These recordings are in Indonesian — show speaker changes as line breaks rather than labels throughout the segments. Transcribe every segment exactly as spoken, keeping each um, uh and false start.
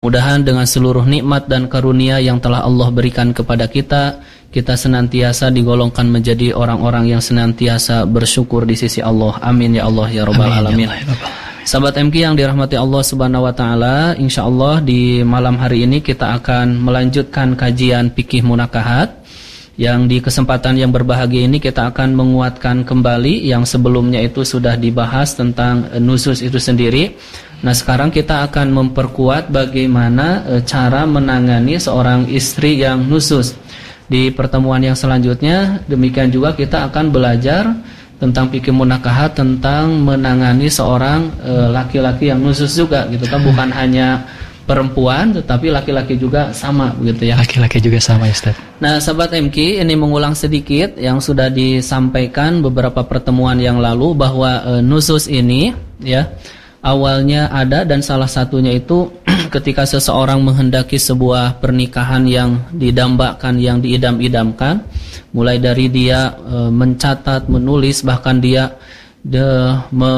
Mudah-mudahan dengan seluruh nikmat dan karunia yang telah Allah berikan kepada kita, kita senantiasa digolongkan menjadi orang-orang yang senantiasa bersyukur di sisi Allah. Amin ya Allah ya Rabbal Alamin. Sahabat M K yang dirahmati Allah Subhanahu wa taala, insyaallah di malam hari ini kita akan melanjutkan kajian fikih munakahat. Yang di kesempatan yang berbahagia ini kita akan menguatkan kembali yang sebelumnya itu sudah dibahas tentang nusus itu sendiri. Nah, sekarang kita akan memperkuat bagaimana e, cara menangani seorang istri yang nusus. Di pertemuan yang selanjutnya demikian juga kita akan belajar tentang fikih munakahat, tentang menangani seorang e, laki-laki yang nusus juga gitu kan, bukan hanya perempuan tetapi laki-laki juga sama begitu ya.
Laki-laki juga sama ya Ustaz.
Nah, sahabat M K, ini mengulang sedikit yang sudah disampaikan beberapa pertemuan yang lalu bahwa e, nusus ini ya awalnya ada, dan salah satunya itu ketika seseorang menghendaki sebuah pernikahan yang didambakan, yang diidam-idamkan, mulai dari dia e, mencatat, menulis, bahkan dia de,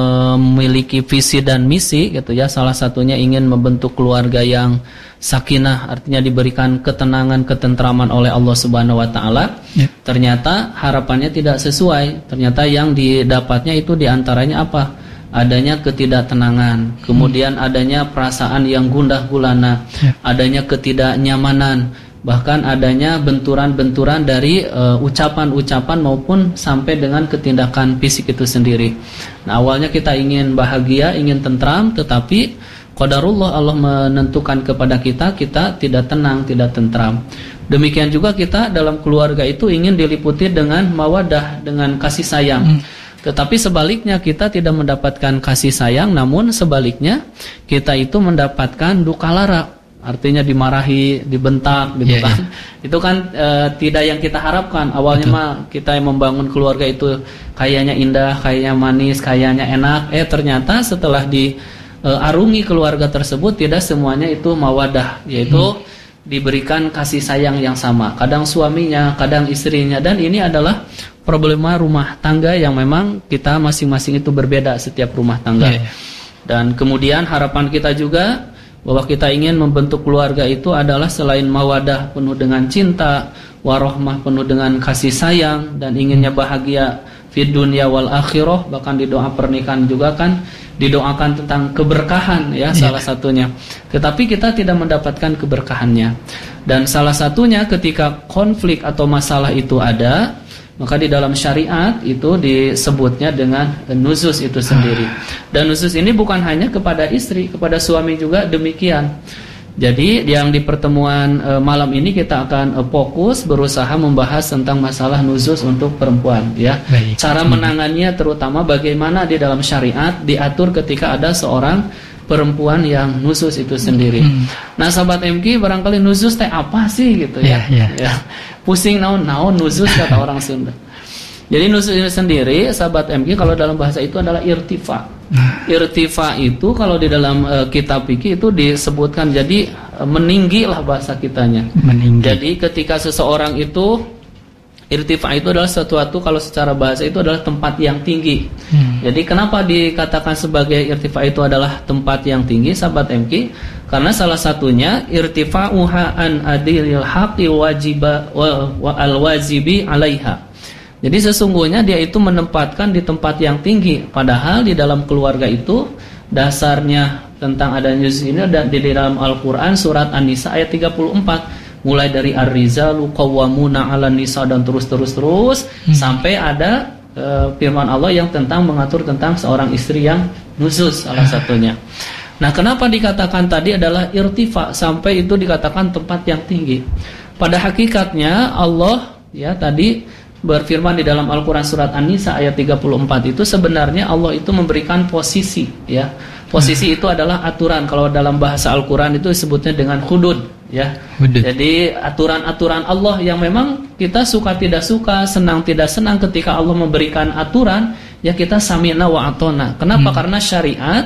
memiliki visi dan misi gitu ya. Salah satunya ingin membentuk keluarga yang sakinah, artinya diberikan ketenangan, ketentraman oleh Allah Subhanahu wa taala. Ya. Ternyata harapannya tidak sesuai. Ternyata yang didapatnya itu diantaranya apa? Adanya ketidaktenangan, kemudian adanya perasaan yang gundah gulana, ya. Adanya ketidaknyamanan, bahkan adanya benturan-benturan dari uh, ucapan-ucapan maupun sampai dengan ketindakan fisik itu sendiri. Nah, awalnya kita ingin bahagia, ingin tentram, tetapi qadarullah, Allah menentukan kepada kita, kita tidak tenang, tidak tentram. Demikian juga kita dalam keluarga itu ingin diliputi dengan mawadah, dengan kasih sayang. Hmm. Tetapi sebaliknya kita tidak mendapatkan kasih sayang, namun sebaliknya kita itu mendapatkan duka lara, artinya dimarahi, dibentak gitu yeah, kan. Yeah. Itu kan e, tidak yang kita harapkan. Awalnya Betul. mah kita yang membangun keluarga itu kayaknya indah, kayaknya manis, kayaknya enak. Eh ternyata setelah diarungi keluarga tersebut tidak semuanya itu mawadah, yaitu hmm. diberikan kasih sayang yang sama. Kadang suaminya, kadang istrinya, dan ini adalah problema rumah tangga yang memang kita masing-masing itu berbeda setiap rumah tangga. Yeah, yeah. Dan kemudian harapan kita juga bahwa kita ingin membentuk keluarga itu adalah selain mawadah penuh dengan cinta, warohmah penuh dengan kasih sayang, dan inginnya bahagia fid dunya wal akhirah. Bahkan di doa pernikahan juga kan didoakan tentang keberkahan ya, yeah. salah satunya. Tetapi kita tidak mendapatkan keberkahannya. Dan salah satunya ketika konflik atau masalah itu ada, maka di dalam syariat itu disebutnya dengan nusus itu sendiri. Dan nusus ini bukan hanya kepada istri, kepada suami juga demikian. Jadi yang di pertemuan e, malam ini kita akan e, fokus berusaha membahas tentang masalah nusus untuk perempuan ya. Baik. Cara menangannya terutama bagaimana di dalam syariat diatur ketika ada seorang perempuan yang nusus itu sendiri. Hmm. Nah, sahabat M K, barangkali nusus teh apa sih gitu ya? Yeah, yeah. Ya. Pusing naon-naon nusus kata orang Sunda. Jadi nusus ini sendiri, sahabat M K, kalau dalam bahasa itu adalah irtifa. Irtifa itu kalau di dalam uh, kitab fikih itu disebutkan jadi uh, meninggi lah bahasa kitanya. Meninggi. Jadi ketika seseorang itu irtifa itu adalah sesuatu, kalau secara bahasa itu adalah tempat yang tinggi. Hmm. Jadi kenapa dikatakan sebagai irtifa itu adalah tempat yang tinggi, sahabat M K? Karena salah satunya irtifa'uha an adilil haqqi wajiba wa, wa al-wajibi 'alaiha. Jadi sesungguhnya dia itu menempatkan di tempat yang tinggi, padahal di dalam keluarga itu dasarnya tentang adanya nusus ini ada di dalam Al-Qur'an surat An-Nisa ayat tiga puluh empat. Mulai dari ar-rijalu qawwamuna 'alan nisa dan terus-terus terus hmm. sampai ada e, firman Allah yang tentang mengatur tentang seorang istri yang nusus salah satunya. Nah, kenapa dikatakan tadi adalah irtifa, sampai itu dikatakan tempat yang tinggi? Pada hakikatnya Allah ya tadi berfirman di dalam Al-Qur'an surat An-Nisa ayat tiga puluh empat itu sebenarnya Allah itu memberikan posisi ya. Posisi hmm. itu adalah aturan. Kalau dalam bahasa Al-Qur'an itu disebutnya dengan hudud ya. Hudud. Jadi aturan-aturan Allah yang memang kita suka tidak suka, senang tidak senang, ketika Allah memberikan aturan ya kita sami'na wa atona. Kenapa? Hmm. Karena syariat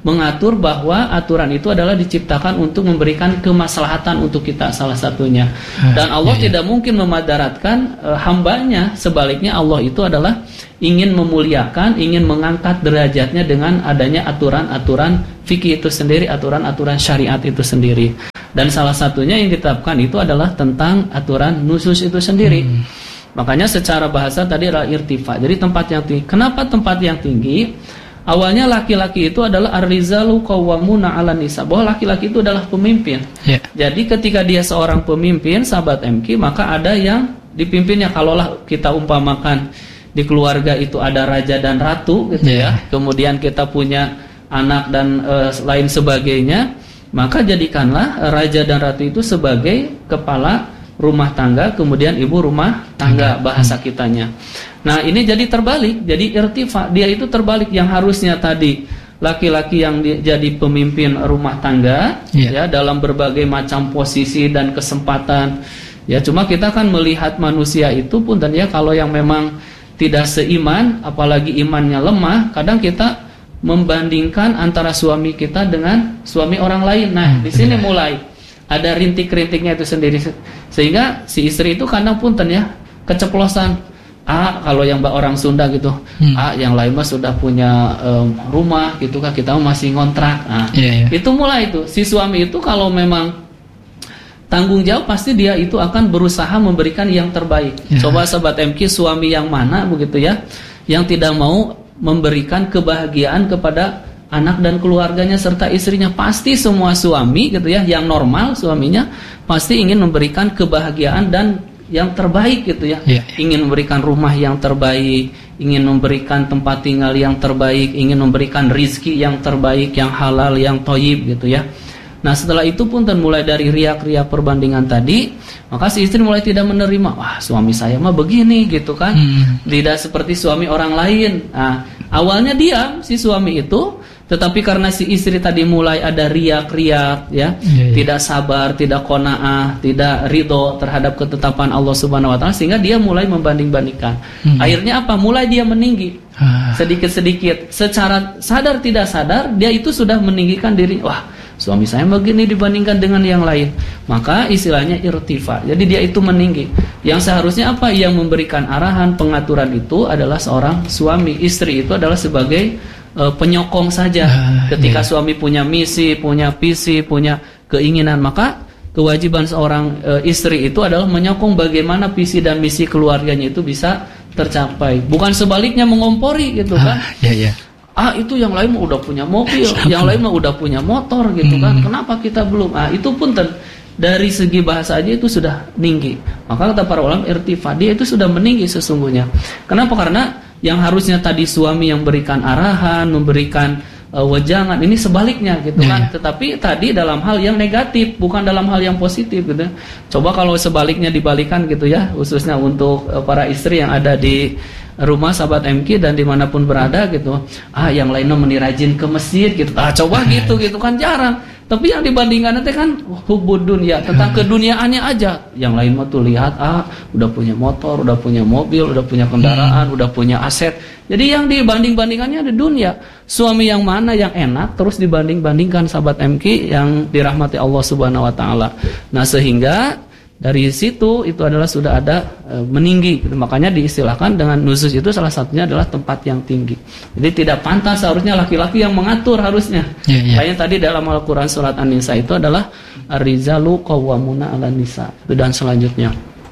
mengatur bahwa aturan itu adalah diciptakan untuk memberikan kemaslahatan untuk kita salah satunya. Dan Allah ya, ya. tidak mungkin memadaratkan e, hambanya. Sebaliknya Allah itu adalah ingin memuliakan, ingin mengangkat derajatnya dengan adanya aturan-aturan fikih itu sendiri, aturan-aturan syariat itu sendiri. Dan salah satunya yang ditetapkan itu adalah tentang aturan nusus itu sendiri. Hmm. Makanya secara bahasa tadi adalah irtifa. Jadi tempat yang tinggi. Kenapa tempat yang tinggi? Awalnya laki-laki itu adalah ar-rizalu qawwamuna 'alan nisa. Bahwa laki-laki itu adalah pemimpin. Yeah. Jadi ketika dia seorang pemimpin, sahabat M K, maka ada yang dipimpinnya. Kalaulah kita umpamakan di keluarga itu ada raja dan ratu gitu yeah. ya. Kemudian kita punya anak dan e, lain sebagainya, maka jadikanlah raja dan ratu itu sebagai kepala rumah tangga, kemudian ibu rumah tangga bahasa kitanya. Nah ini jadi terbalik, jadi irtifa, dia itu terbalik. Yang harusnya tadi laki-laki yang di, jadi pemimpin rumah tangga yeah. ya dalam berbagai macam posisi dan kesempatan. Ya cuma kita kan melihat manusia itu pun dan ya kalau yang memang tidak seiman, apalagi imannya lemah, kadang kita membandingkan antara suami kita dengan suami orang lain. Nah di sini mulai ada rintik-rintiknya itu sendiri, sehingga si istri itu kadang punten ya keceplosan. Ah kalau yang mbak orang Sunda gitu, hmm. ah yang lain mah sudah punya um, rumah gitu kan, kita masih ngontrak. Nah yeah, yeah. itu mulai itu si suami itu kalau memang tanggung jawab pasti dia itu akan berusaha memberikan yang terbaik. Yeah. Coba sahabat M K, suami yang mana begitu ya, yang tidak mau memberikan kebahagiaan kepada anak dan keluarganya serta istrinya? Pasti semua suami gitu ya, yang normal suaminya pasti ingin memberikan kebahagiaan dan yang terbaik gitu ya. Yeah. Ingin memberikan rumah yang terbaik, ingin memberikan tempat tinggal yang terbaik, ingin memberikan rizki yang terbaik, yang halal, yang thayyib gitu ya. Nah setelah itu pun dan mulai dari riak-riak perbandingan tadi, maka si istri mulai tidak menerima. Wah suami saya mah begini gitu kan, hmm. tidak seperti suami orang lain. Nah awalnya diam si suami itu, tetapi karena si istri tadi mulai ada riak-riak ya, yeah, yeah. tidak sabar, tidak qanaah, tidak ridho terhadap ketetapan Allah Subhanahu wa taala, sehingga dia mulai membanding-bandingkan. Hmm. Akhirnya apa? Mulai dia meninggi. Ah. Sedikit-sedikit secara sadar tidak sadar dia itu sudah meninggikan diri. Wah, suami saya begini dibandingkan dengan yang lain. Maka istilahnya irtifa. Jadi dia itu meninggi. Yang seharusnya apa? Yang memberikan arahan, pengaturan itu adalah seorang suami. Istri itu adalah sebagai uh, penyokong saja. Uh, Ketika yeah. suami punya misi, punya visi, punya keinginan, maka kewajiban seorang uh, istri itu adalah menyokong bagaimana visi dan misi keluarganya itu bisa tercapai. Bukan sebaliknya mengompori gitu kan. Uh, yeah, yeah. Ah itu yang lain mah udah punya mobil, yang lain mah udah punya motor gitu kan. Hmm. Kenapa kita belum? Ah itu pun ten, dari segi bahasa aja itu sudah tinggi. Maka kata para ulama irtifa, dia itu sudah meninggi sesungguhnya. Kenapa? Karena yang harusnya tadi suami yang berikan arahan, memberikan uh, wejangan, ini sebaliknya gitu kan. Yeah. Tetapi tadi dalam hal yang negatif, bukan dalam hal yang positif gitu. Coba kalau sebaliknya dibalikan gitu ya, khususnya untuk uh, para istri yang ada di rumah sahabat M K dan dimanapun berada gitu, ah yang lainnya meni rajin ke masjid gitu, ah coba gitu gitu kan jarang. Tapi yang dibandingkan nanti kan hubud dunia, tentang keduniaannya aja. Yang lain mah tuh lihat ah udah punya motor, udah punya mobil, udah punya kendaraan, udah punya aset. Jadi yang dibanding-bandingannya ada dunia. Suami yang mana yang enak terus dibanding-bandingkan sahabat M K yang dirahmati Allah Subhanahu wa taala. Nah sehingga dari situ itu adalah sudah ada e, meninggi gitu. Makanya diistilahkan dengan nusus itu salah satunya adalah tempat yang tinggi. Jadi tidak pantas seharusnya laki-laki yang mengatur harusnya. Yeah, yeah. Kayaknya tadi dalam Al-Quran surat An-Nisa itu adalah ar-rijalu qawwamuna 'alan nisa dan selanjutnya.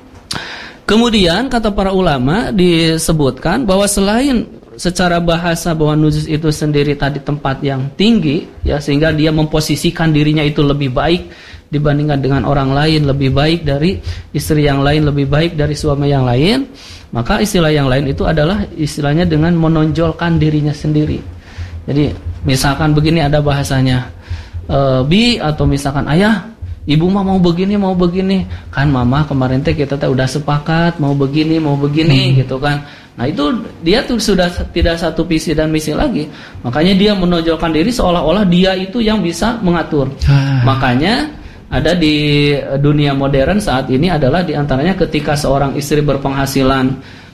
Kemudian kata para ulama disebutkan bahwa selain secara bahasa bahwa nusus itu sendiri tadi tempat yang tinggi ya, sehingga dia memposisikan dirinya itu lebih baik dibandingkan dengan orang lain, lebih baik dari istri yang lain, lebih baik dari suami yang lain. Maka istilah yang lain itu adalah istilahnya dengan menonjolkan dirinya sendiri. Jadi misalkan begini ada bahasanya, e, Bi atau misalkan ayah, ibu mah mau begini mau begini kan, mama kemarin teh kita teh udah sepakat mau begini mau begini hmm. gitu kan. Nah itu dia tuh sudah tidak satu visi dan misi lagi. Makanya dia menonjolkan diri seolah-olah dia itu yang bisa mengatur. ah. Makanya ada di dunia modern saat ini adalah diantaranya ketika seorang istri berpenghasilan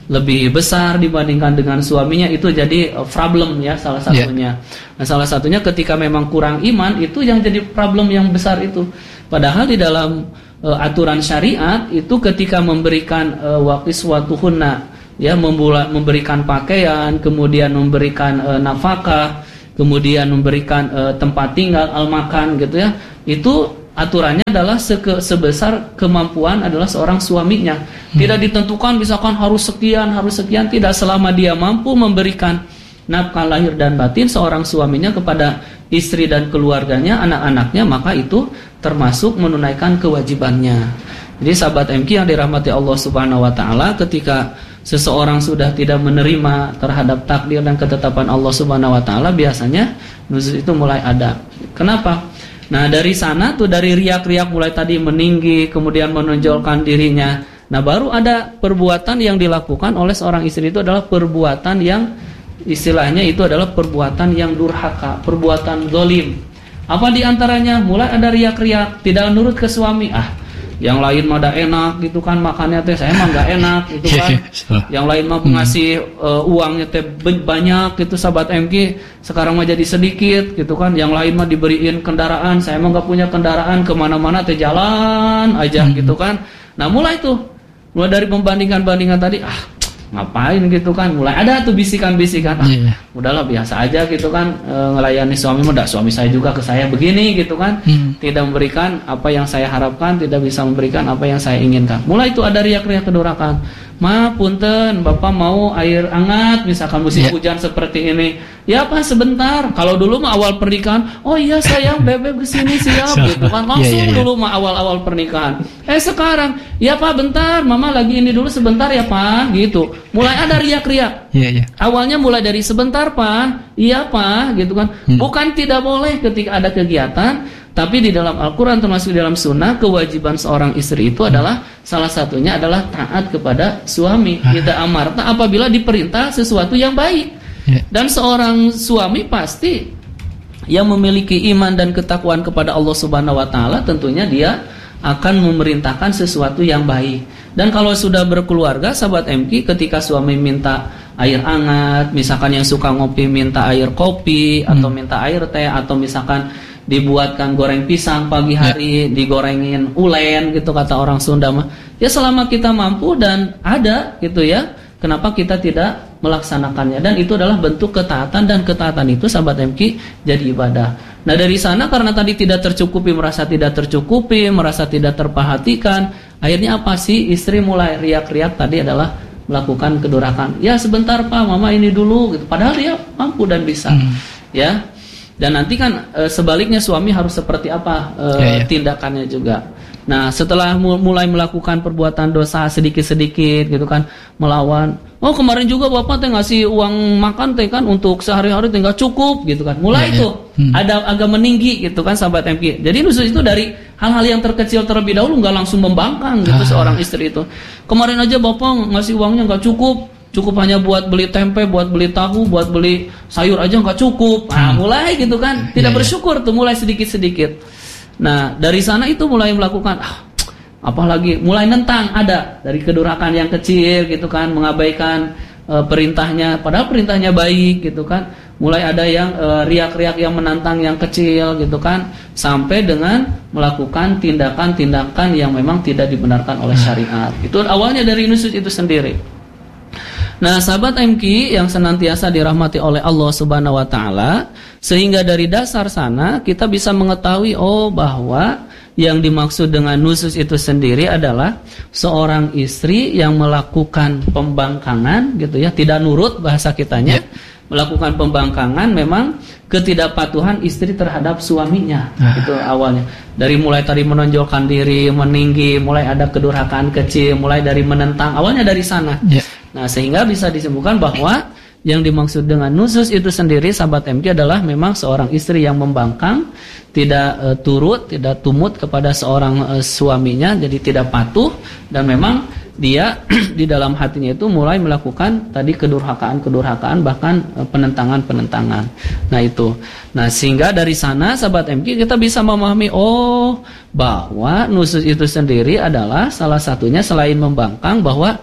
lebih besar dibandingkan dengan suaminya, itu jadi problem ya salah satunya. Yeah. Nah, salah satunya ketika memang kurang iman, itu yang jadi problem yang besar itu. Padahal di dalam uh, aturan syariat itu ketika memberikan uh, waqiswatuhunna, ya, membula, memberikan pakaian, kemudian memberikan uh, nafkah, kemudian memberikan uh, tempat tinggal, al-makan gitu ya. Itu aturannya adalah seke, sebesar kemampuan adalah seorang suaminya. Tidak ditentukan misalkan harus sekian, harus sekian, tidak, selama dia mampu memberikan nafkah lahir dan batin seorang suaminya kepada istri dan keluarganya, anak-anaknya, maka itu termasuk menunaikan kewajibannya. Jadi sahabat M Q yang dirahmati Allah Subhanahu wa taala, ketika seseorang sudah tidak menerima terhadap takdir dan ketetapan Allah Subhanahu wa taala, biasanya nuzul itu mulai ada. Kenapa? Nah, dari sana tuh, dari riak-riak mulai tadi meninggi, kemudian menonjolkan dirinya. Nah, baru ada perbuatan yang dilakukan oleh seorang istri, itu adalah perbuatan yang istilahnya itu adalah perbuatan yang durhaka, perbuatan zalim. Apa diantaranya? Mulai ada riak-riak, tidak nurut ke suami. Ah, yang lain mah dah enak gitu kan makannya teh, saya mah nggak enak gitu kan. Yang lain mah ngasih uh, uangnya teh banyak gitu sahabat M K, sekarang mah jadi sedikit gitu kan. Yang lain mah diberiin kendaraan, saya mah nggak punya kendaraan, kemana-mana teh jalan aja hmm. gitu kan. Nah, mulai tuh, mulai dari pembandingan-bandingan tadi, ah ngapain gitu kan, mulai ada tuh bisikan-bisikan, ah yeah. udahlah biasa aja gitu kan, e, ngelayani suami muda, suami saya juga ke saya begini gitu kan, hmm. tidak memberikan apa yang saya harapkan, tidak bisa memberikan apa yang saya inginkan. Mulai itu ada riak-riak kedurakan. Ma punten, bapak mau air hangat misalkan musim yeah. hujan seperti ini, ya Pak sebentar. Kalau dulu mah awal pernikahan, oh iya sayang bebek kesini siap gitu kan, langsung yeah, yeah, yeah. dulu mah awal-awal pernikahan. Eh sekarang, ya Pak bentar, mama lagi ini dulu sebentar ya Pak gitu. Mulai ada riak-riak. Yeah, yeah. Awalnya mulai dari sebentar Pak, iya Pak gitu kan. Hmm. Bukan tidak boleh ketika ada kegiatan, tapi di dalam Al-Quran termasuk di dalam Sunnah, kewajiban seorang istri itu adalah salah satunya adalah taat kepada suami. Kita amarta apabila diperintah sesuatu yang baik. Dan seorang suami pasti yang memiliki iman dan ketakwaan kepada Allah Subhanahu wa taala, tentunya dia akan memerintahkan sesuatu yang baik. Dan kalau sudah berkeluarga, sahabat M K, ketika suami minta air hangat, misalkan yang suka ngopi minta air kopi, hmm. atau minta air teh, atau misalkan dibuatkan goreng pisang pagi hari, ya. digorengin ulen gitu kata orang Sunda mah. Ya selama kita mampu dan ada gitu ya, kenapa kita tidak melaksanakannya? Dan itu adalah bentuk ketaatan, dan ketaatan itu sahabat M K jadi ibadah. Nah, dari sana karena tadi tidak tercukupi, merasa tidak tercukupi, merasa tidak terperhatikan, akhirnya apa sih? Istri mulai riak-riak tadi adalah melakukan kedurakan. Ya sebentar Pak, mama ini dulu gitu. Padahal dia mampu dan bisa. Hmm. Ya. Dan nanti kan e, sebaliknya suami harus seperti apa e, ya, ya. tindakannya juga. Nah, setelah mulai melakukan perbuatan dosa sedikit-sedikit gitu kan, melawan. Oh, kemarin juga Bapak teh ngasih uang makan teh kan untuk sehari-hari teh nggak cukup gitu kan. Mulai ya, itu ya. Hmm. ada agak meninggi gitu kan sahabat M K. Jadi nusus itu dari hal-hal yang terkecil terlebih dahulu, nggak langsung membangkang gitu ah. seorang istri itu. Kemarin aja Bapak ngasih uangnya nggak cukup. Cukup hanya buat beli tempe, buat beli tahu, buat beli sayur aja nggak cukup. Nah, mulai gitu kan, tidak yeah, bersyukur tuh, mulai sedikit-sedikit. Nah, dari sana itu mulai melakukan, ah, apalagi mulai nentang, ada dari kedurakan yang kecil gitu kan, mengabaikan e, perintahnya, padahal perintahnya baik gitu kan. Mulai ada yang e, riak-riak yang menantang yang kecil gitu kan, sampai dengan melakukan tindakan-tindakan yang memang tidak dibenarkan oleh syariat. Itu awalnya dari nusuk itu sendiri. Nah, sahabat M K yang senantiasa dirahmati oleh Allah Subhanahu wa taala, sehingga dari dasar sana kita bisa mengetahui oh bahwa yang dimaksud dengan nusus itu sendiri adalah seorang istri yang melakukan pembangkangan gitu ya, tidak nurut bahasa kitanya. Yeah. Melakukan pembangkangan memang ketidakpatuhan istri terhadap suaminya. Ah. Itu awalnya. Dari mulai tadi menonjolkan diri, meninggi, mulai ada kedurhakaan kecil, mulai dari menentang, awalnya dari sana. Yeah. Nah, sehingga bisa disimpulkan bahwa yang dimaksud dengan nusus itu sendiri sahabat M K adalah memang seorang istri yang membangkang, tidak e, turut, tidak tumut kepada seorang e, suaminya, jadi tidak patuh, dan memang dia di dalam hatinya itu mulai melakukan tadi kedurhakaan-kedurhakaan, bahkan e, penentangan-penentangan. Nah itu. Nah, sehingga dari sana sahabat M K kita bisa memahami oh bahwa nusus itu sendiri adalah salah satunya selain membangkang, bahwa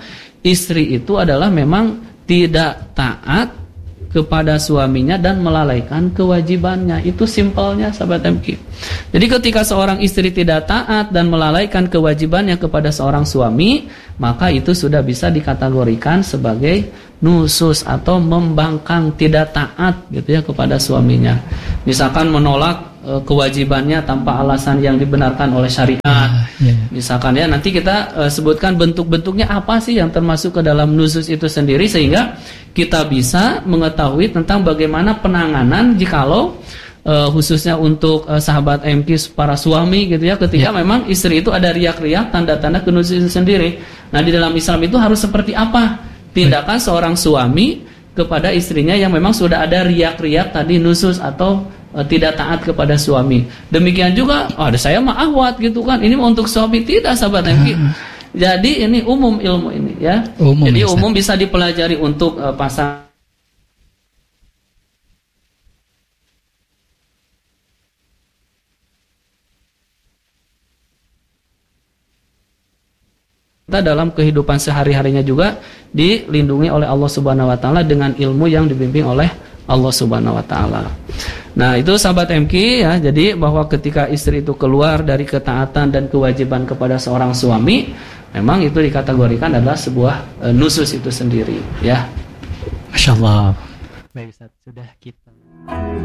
istri itu adalah memang tidak taat kepada suaminya dan melalaikan kewajibannya. Itu simpelnya sahabat M Q. Jadi ketika seorang istri tidak taat dan melalaikan kewajibannya kepada seorang suami, maka itu sudah bisa dikategorikan sebagai nusus atau membangkang, tidak taat gitu ya kepada suaminya. Misalkan menolak e, kewajibannya tanpa alasan yang dibenarkan oleh syariat. Ah, yeah. Misalkan ya, nanti kita e, sebutkan bentuk-bentuknya apa sih yang termasuk ke dalam nusus itu sendiri, sehingga kita bisa mengetahui tentang bagaimana penanganan jikalau e, khususnya untuk e, sahabat M Q para suami gitu ya, ketika yeah. memang istri itu ada riak-riak tanda-tanda kenusus itu sendiri. Nah, di dalam Islam itu harus seperti apa tindakan seorang suami kepada istrinya yang memang sudah ada riak-riak tadi nusus atau e, tidak taat kepada suami. Demikian juga, oh, ada saya mah ahwat gitu kan. Ini untuk suami, tidak sahabat M Q. Jadi ini umum ilmu ini ya. Umum, Jadi umum bisa dipelajari untuk uh, pasang kita dalam kehidupan sehari-harinya juga dilindungi oleh Allah Subhanahu wa taala dengan ilmu yang dibimbing oleh Allah Subhanahu wa taala. Nah, itu sahabat M Q ya. Jadi bahwa ketika istri itu keluar dari ketaatan dan kewajiban kepada seorang suami, memang itu dikategorikan adalah sebuah e, nusus itu sendiri ya.
Masya Allah. Baik Ustaz, sudah kita